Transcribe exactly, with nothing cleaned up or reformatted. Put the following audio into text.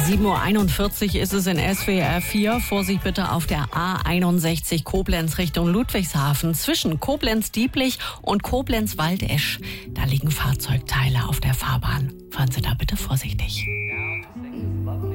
sieben Uhr einundvierzig ist es in S W R vier. Vorsicht bitte auf der A einundsechzig Koblenz Richtung Ludwigshafen. Zwischen Koblenz-Dieblich und Koblenz-Waldesch. Da liegen Fahrzeugteile auf der Fahrbahn. Fahren Sie da bitte vorsichtig.